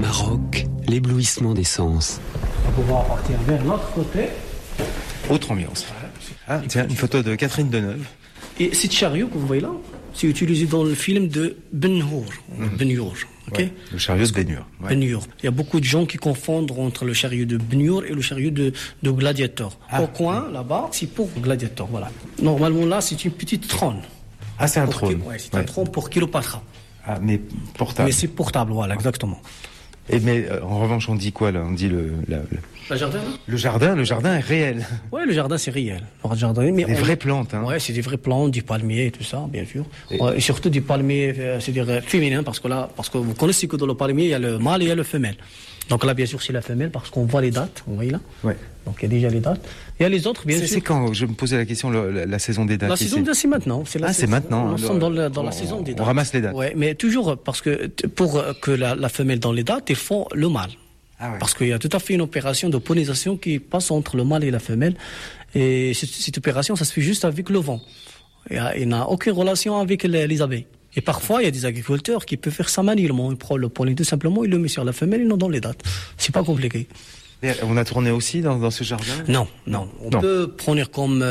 Maroc, l'éblouissement des sens. On va pouvoir partir vers l'autre côté. Autre ambiance. Ah, tiens, une photo de Catherine Deneuve. Et ce chariot que vous voyez là, c'est utilisé dans le film de Ben Hur. Ben Hur, ok? Ouais, le chariot de Ben Hur. Ouais. Ben Hur. Il y a beaucoup de gens qui confondent entre le chariot de Ben Hur et le chariot de Gladiator. Au coin, là-bas, c'est pour Gladiator, voilà. Normalement, là, c'est une petite trône. Ah, c'est un trône. Ouais, c'est un trône pour Cléopâtre. Ah, mais portable. Mais c'est portable, voilà, exactement. Mais en revanche, on dit quoi là? On dit le jardin, là? Le jardin est réel. Ouais, le jardin c'est réel. Le jardin, mais des vraies plantes, hein. Ouais, c'est des vraies plantes, du palmier et tout ça, bien sûr. Et surtout du palmier, c'est-à-dire féminin, parce que vous connaissez que dans le palmier, il y a le mâle et il y a le femelle. Donc là, bien sûr, c'est la femelle, parce qu'on voit les dates, vous voyez là? Ouais. Donc il y a déjà les dates. Il y a les autres, bien sûr. C'est quand? Je me posais la question, la saison des dates. La saison des dates, c'est maintenant. C'est maintenant. Nous sommes dans la saison des dates. On ramasse les dates. Ouais, mais toujours, parce que pour que la femelle dans les dates, il faut le mâle. Ah ouais. Parce qu'il y a tout à fait une opération de pollinisation qui passe entre le mâle et la femelle. Et cette opération, ça se fait juste avec le vent. Il n'a aucune relation avec les abeilles. Et parfois, il y a des agriculteurs qui peuvent faire ça manuellement. Ils prennent le pollen tout simplement, ils le mettent sur la femelle, ils l'ont dans les dates. C'est pas compliqué. Et on a tourné aussi dans ce jardin? Non. On peut prendre comme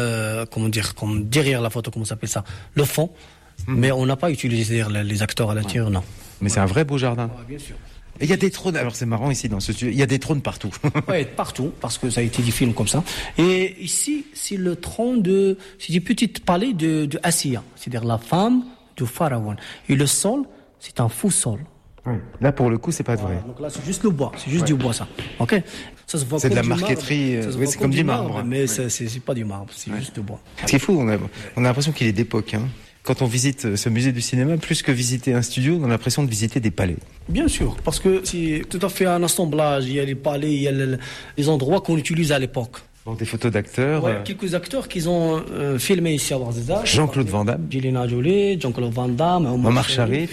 derrière la photo, comment ça s'appelle ça, le fond. Mais on n'a pas utilisé les acteurs à l'intérieur, non. Mais c'est un vrai beau jardin. Ouais, bien sûr. Et il y a des trônes, alors c'est marrant ici dans ce studio, il y a des trônes partout. Oui, partout, parce que ça a été des films comme ça. Et ici, c'est le trône c'est du petit palais de Assia, c'est-à-dire la femme du pharaon. Et le sol, c'est un faux sol. Oui. Là, pour le coup, c'est pas vrai. Voilà, donc là, c'est juste le bois, c'est juste du bois, ça. Ok. Ça se voit c'est comme de la marqueterie, c'est comme du marbre. Mais c'est pas du marbre, c'est juste du bois. Ce qui est fou, on a l'impression qu'il est d'époque, hein. Quand on visite ce musée du cinéma, plus que visiter un studio, on a l'impression de visiter des palais. Bien sûr, parce que c'est tout à fait un assemblage. Il y a les palais, il y a les endroits qu'on utilise à l'époque. Bon, des photos d'acteurs. Ouais, quelques acteurs qui ont filmé ici à Ouarzazate. Jean-Claude Van Damme. Angelina Jolie, Jean-Claude Van Damme, Omar Sharif.